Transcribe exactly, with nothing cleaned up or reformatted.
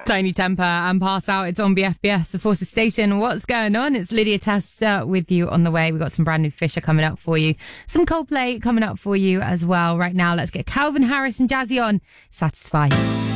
Tiny Temper and Pass Out. It's on B F B S, the Forces Station. What's going on? It's Lydia Testa with you on the way. We've got some brand new Fisher coming up for you. Some Coldplay coming up for you as well. Right now, let's get Calvin Harris and Jazzy on Satisfy.